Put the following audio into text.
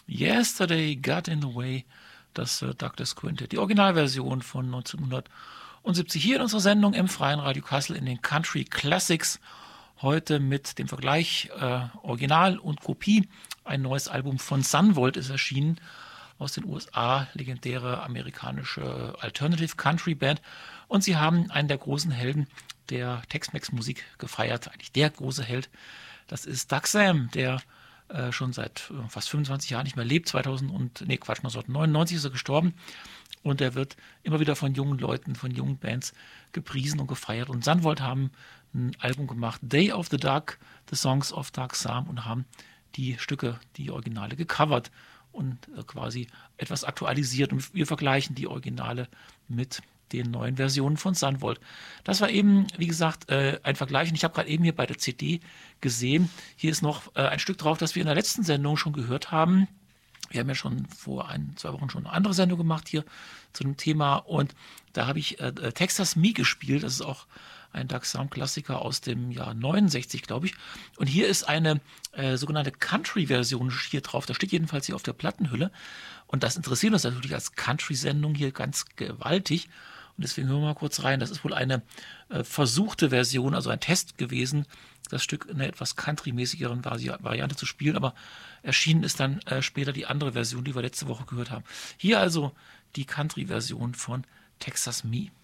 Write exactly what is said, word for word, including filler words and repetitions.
Yesterday Got in the Way, das äh, Douglas Quintet, die Originalversion von neunzehnhundertsiebzig hier in unserer Sendung im Freien Radio Kassel in den Country Classics. Heute mit dem Vergleich äh, Original und Kopie. Ein neues Album von Sunvolt ist erschienen aus den U S A, legendäre amerikanische Alternative Country Band. Und sie haben einen der großen Helden der Tex-Mex-Musik gefeiert, eigentlich der große Held. Das ist Doug Sam, der äh, schon seit äh, fast fünfundzwanzig Jahren nicht mehr lebt. zweitausend und, nee, Quatsch, neunzehnhundertneunundneunzig ist er gestorben. Und er wird immer wieder von jungen Leuten, von jungen Bands gepriesen und gefeiert. Und Sunvolt haben ein Album gemacht, Day of the Duck, The Songs of Doug Sam, und haben die Stücke, die Originale, gecovert und äh, quasi etwas aktualisiert. Und wir vergleichen die Originale mit den neuen Versionen von Sunvolt. Das war eben, wie gesagt, äh, ein Vergleich. Und ich habe gerade eben hier bei der C D gesehen, hier ist noch äh, ein Stück drauf, das wir in der letzten Sendung schon gehört haben. Wir haben ja schon vor ein, zwei Wochen schon eine andere Sendung gemacht hier zu dem Thema. Und da habe ich äh, Texas Me gespielt. Das ist auch ein Doug Sam-Klassiker aus dem Jahr neunundsechzig, glaube ich. Und hier ist eine äh, sogenannte Country-Version hier drauf. Da steht jedenfalls hier auf der Plattenhülle. Und das interessiert uns natürlich als Country-Sendung hier ganz gewaltig. Und deswegen hören wir mal kurz rein. Das ist wohl eine äh, versuchte Version, also ein Test gewesen, das Stück in einer etwas country-mäßigeren Vari- Variante zu spielen. Aber erschienen ist dann äh, später die andere Version, die wir letzte Woche gehört haben. Hier also die Country-Version von Texas Me.